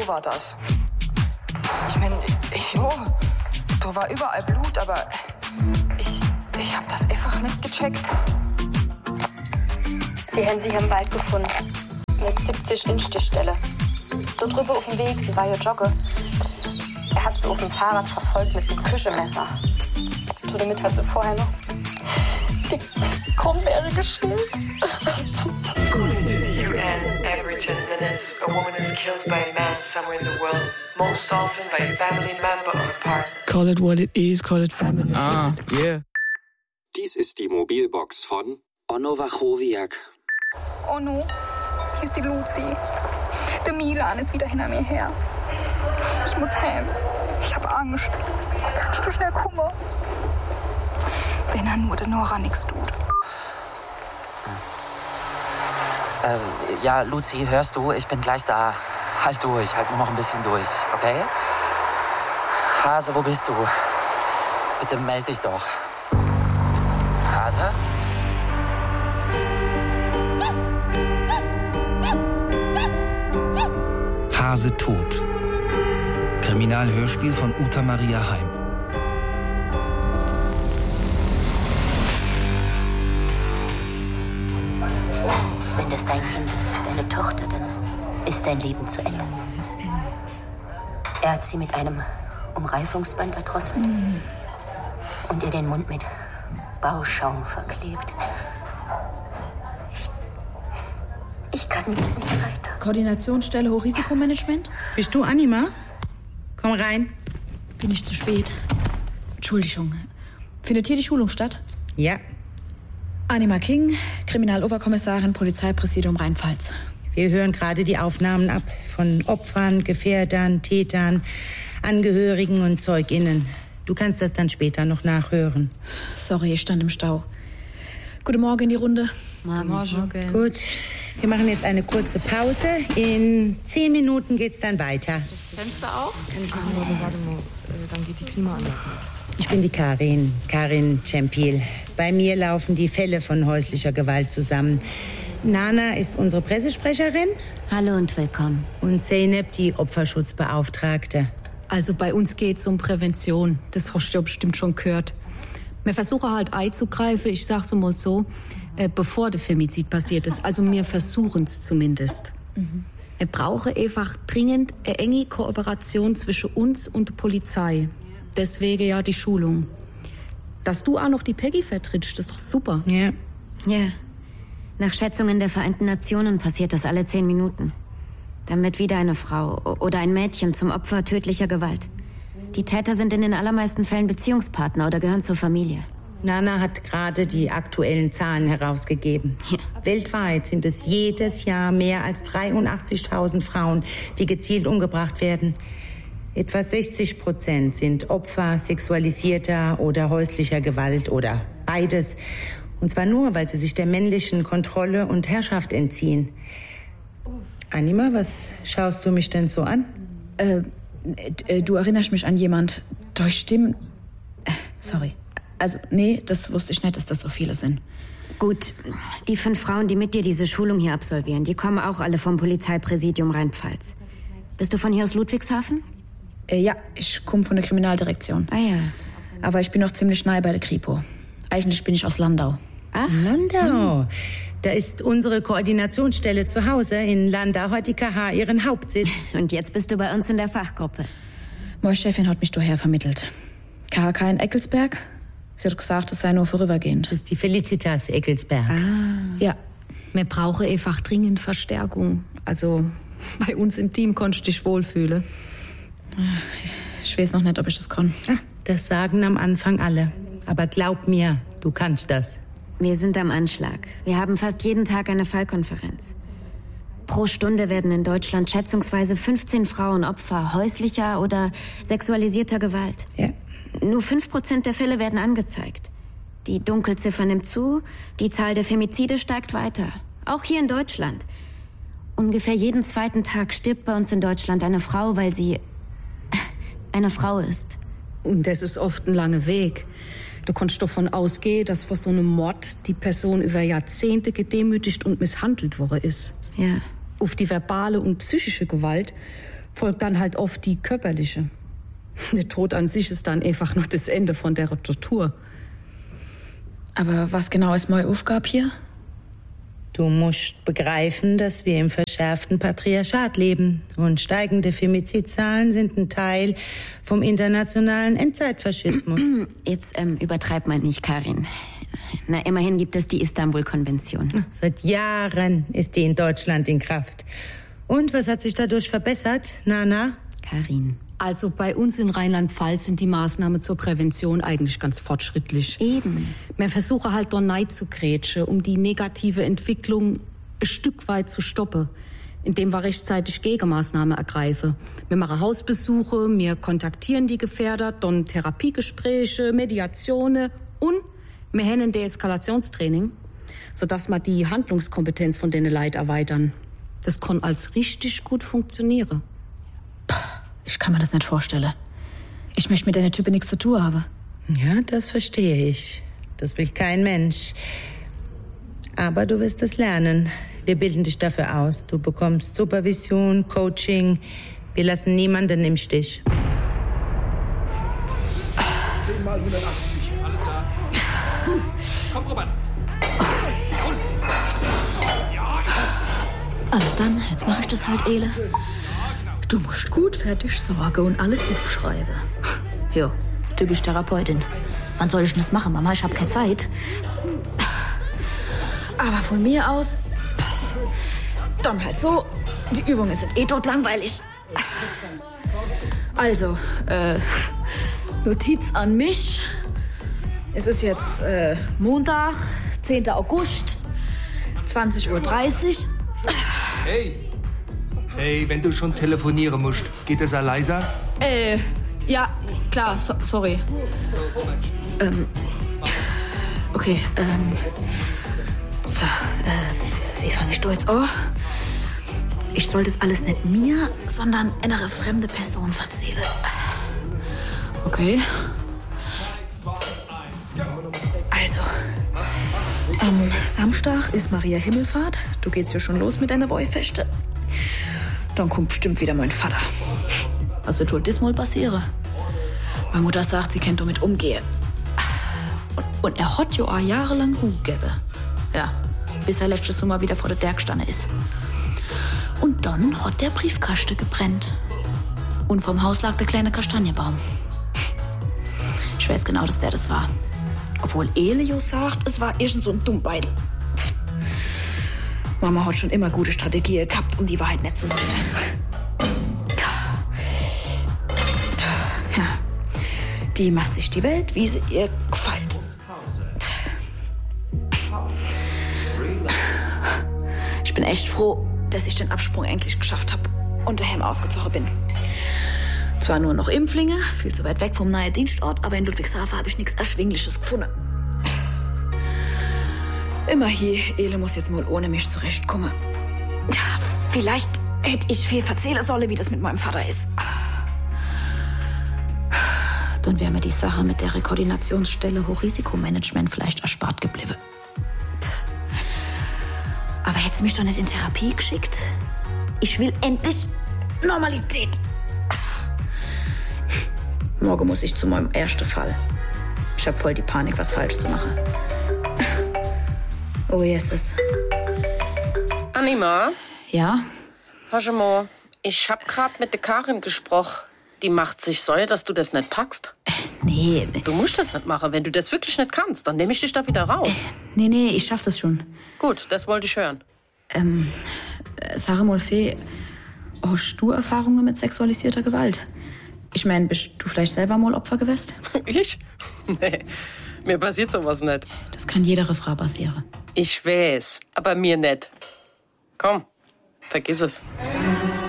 war das. Ich meine, da war überall Blut, aber ich hab das einfach nicht gecheckt. Sie haben sich im Wald gefunden. Mit 70 Instichstelle. Dort drüber auf dem Weg, sie war ja joggen. Er hat sie auf dem Fahrrad verfolgt mit einem Küchenmesser. Damit hat sie vorher noch die Krummbeere geschält. According to the UN, every 10 minutes, a woman is killed by a man somewhere in the world. Most often by a family member or a partner. Call it what it is, call it family. Yeah. Dies ist die Mobilbox von Onno Wachowiak. Onno, hier ist die Luzi. Der Milan ist wieder hinter mir her. Ich muss heim. Ich hab Angst. Kannst du schnell kommen? Wenn er nur der Nora nichts tut. Ja, Luzi, hörst du? Ich bin gleich da. Halt durch, halt nur noch ein bisschen durch, okay? Hase, wo bist du? Bitte meld dich doch. Hase? Hase tot. Kriminalhörspiel von Uta Maria Heim. Wenn das dein Kind ist, deine Tochter, dann ist dein Leben zu Ende. Er hat sie mit einem Umreifungsband erdrosselt und ihr den Mund mit Bauschaum verklebt. Ich kann jetzt nicht weiter. Koordinationsstelle Hochrisikomanagement? Bist du Anima? Komm rein. Bin ich zu spät? Entschuldigung. Findet hier die Schulung statt? Ja. Anima King, Kriminaloberkommissarin, Polizeipräsidium Rheinpfalz. Wir hören gerade die Aufnahmen ab von Opfern, Gefährdern, Tätern, Angehörigen und ZeugInnen. Du kannst das dann später noch nachhören. Sorry, ich stand im Stau. Guten Morgen in die Runde. Morgen. Gut, wir machen jetzt eine kurze Pause. In 10 Minuten geht's dann weiter. Das Fenster auf? Warte mal, dann geht die Klimaanlage mit. Ich bin die Karin Cempil. Bei mir laufen die Fälle von häuslicher Gewalt zusammen. Nana ist unsere Pressesprecherin. Hallo und willkommen. Und Zeynep, die Opferschutzbeauftragte. Also bei uns geht's um Prävention. Das hast du ja bestimmt schon gehört. Wir versuchen halt einzugreifen, ich sag's mal so, bevor der Femizid passiert ist. Also wir versuchen es zumindest. Wir brauchen einfach dringend eine enge Kooperation zwischen uns und der Polizei. Deswegen ja die Schulung. Dass du auch noch die Peggy vertrittst, das ist doch super. Ja. Ja. Nach Schätzungen der Vereinten Nationen passiert das alle 10 Minuten. Dann wird wieder eine Frau oder ein Mädchen zum Opfer tödlicher Gewalt. Die Täter sind in den allermeisten Fällen Beziehungspartner oder gehören zur Familie. Nana hat gerade die aktuellen Zahlen herausgegeben. Ja. Weltweit sind es jedes Jahr mehr als 83.000 Frauen, die gezielt umgebracht werden. Etwa 60% sind Opfer sexualisierter oder häuslicher Gewalt oder beides. Und zwar nur, weil sie sich der männlichen Kontrolle und Herrschaft entziehen. Anima, was schaust du mich denn so an? Du erinnerst mich an jemand. Durch Stimmen. Sorry. Also, nee, das wusste ich nicht, dass das so viele sind. Gut, die 5 Frauen, die mit dir diese Schulung hier absolvieren, die kommen auch alle vom Polizeipräsidium Rheinpfalz. Bist du von hier aus Ludwigshafen? Ja, ich komme von der Kriminaldirektion. Ah ja. Aber ich bin noch ziemlich nahe bei der Kripo. Eigentlich bin ich aus Landau. Ach, Landau. Da ist unsere Koordinationsstelle zu Hause. In Landau hat die KH ihren Hauptsitz. Und jetzt bist du bei uns in der Fachgruppe. Meine Chefin hat mich daher vermittelt. KHK in Eckelsberg? Sie hat gesagt, es sei nur vorübergehend. Das ist die Felicitas Eckelsberg. Ja. Wir brauchen einfach dringend Verstärkung. Also bei uns im Team konntest du dich wohlfühlen. Ich weiß noch nicht, ob ich das kann. Das sagen am Anfang alle. Aber glaub mir, du kannst das. Wir sind am Anschlag. Wir haben fast jeden Tag eine Fallkonferenz. Pro Stunde werden in Deutschland schätzungsweise 15 Frauen Opfer häuslicher oder sexualisierter Gewalt. Ja. Nur 5% der Fälle werden angezeigt. Die Dunkelziffer nimmt zu, die Zahl der Femizide steigt weiter. Auch hier in Deutschland. Ungefähr jeden 2. Tag stirbt bei uns in Deutschland eine Frau, weil sie eine Frau ist. Und das ist oft ein langer Weg. Du kannst davon ausgehen, dass vor so einem Mord die Person über Jahrzehnte gedemütigt und misshandelt worden ist. Ja. Auf die verbale und psychische Gewalt folgt dann halt oft die körperliche. Der Tod an sich ist dann einfach nur das Ende von der Tortur. Aber was genau ist meine Aufgabe hier? Du musst begreifen, dass wir im verschärften Patriarchat leben. Und steigende Femizidzahlen sind ein Teil vom internationalen Endzeitfaschismus. Jetzt übertreib mal nicht, Karin. Na, immerhin gibt es die Istanbul-Konvention. Seit Jahren ist die in Deutschland in Kraft. Und was hat sich dadurch verbessert, Nana? Karin. Also bei uns in Rheinland-Pfalz sind die Maßnahmen zur Prävention eigentlich ganz fortschrittlich. Eben. Wir versuchen halt dort Neid zu grätschen, um die negative Entwicklung ein Stück weit zu stoppen, indem wir rechtzeitig Gegenmaßnahmen ergreifen. Wir machen Hausbesuche, wir kontaktieren die Gefährder, dann Therapiegespräche, Mediationen und wir haben ein Deeskalationstraining, sodass wir die Handlungskompetenz von denen Leid erweitern. Das kann als richtig gut funktionieren. Ich kann mir das nicht vorstellen. Ich möchte mit deiner Type nichts zu tun haben. Ja, das verstehe ich. Das will kein Mensch. Aber du wirst es lernen. Wir bilden dich dafür aus. Du bekommst Supervision, Coaching. Wir lassen niemanden im Stich. 10 mal 180. Alles klar. Komm, Robert. Also dann, jetzt mache ich das halt, Ele. Du musst gut fertig sorgen und alles aufschreiben. Ja, typisch Therapeutin. Wann soll ich denn das machen, Mama? Ich habe keine Zeit. Aber von mir aus, dann halt so. Die Übungen sind totlangweilig. Also, Notiz an mich. Es ist jetzt Montag, 10. August, 20:30 Uhr. Hey, wenn du schon telefonieren musst, geht es leiser? Ja, klar, sorry. Okay, so, wie fange ich da jetzt an? Ich soll das alles nicht mir, sondern einer fremde Person erzählen. Okay. Also, am Samstag ist Maria Himmelfahrt. Du geht's ja schon los mit deiner Wollfeste. Dann kommt bestimmt wieder mein Vater. Was wird wohl diesmal passieren? Meine Mutter sagt, sie kann damit umgehen. Und er hat ja auch jahrelang Ruhe gegeben. Ja, bis er letztes Sommer wieder vor der Berg gestanden ist. Und dann hat der Briefkasten gebrennt. Und vom Haus lag der kleine Kastanienbaum. Ich weiß genau, dass der das war. Obwohl Elio sagt, es war irgend so ein Dummbeitel. Mama hat schon immer gute Strategien gehabt, um die Wahrheit nicht zu sehen. Ja, die macht sich die Welt, wie sie ihr gefällt. Ich bin echt froh, dass ich den Absprung endlich geschafft habe und daheim ausgezogen bin. Zwar nur noch Impflinge, viel zu weit weg vom nahen Dienstort, aber in Ludwigshafen habe ich nichts Erschwingliches gefunden. Immerhin, Ele muss jetzt mal ohne mich zurechtkommen. Vielleicht hätte ich viel erzählen sollen, wie das mit meinem Vater ist. Dann wäre mir die Sache mit der Koordinationsstelle Hochrisikomanagement vielleicht erspart geblieben. Aber hätte sie mich doch nicht in Therapie geschickt? Ich will endlich Normalität. Morgen muss ich zu meinem ersten Fall. Ich habe voll die Panik, was falsch zu machen. Oh, Jesus. Anima? Ja? Hör mal, ich hab grad mit der Karin gesprochen. Die macht sich Sorge, dass du das nicht packst. Nee. Du musst das nicht machen. Wenn du das wirklich nicht kannst, dann nehme ich dich da wieder raus. Nee, ich schaff das schon. Gut, das wollte ich hören. Sarah Molfee, hast du Erfahrungen mit sexualisierter Gewalt? Ich meine, bist du vielleicht selber mal Opfer gewesen? Ich? Nee, mir passiert sowas nicht. Das kann jeder Frau passieren. Ich weiß, aber mir nicht. Komm, vergiss es.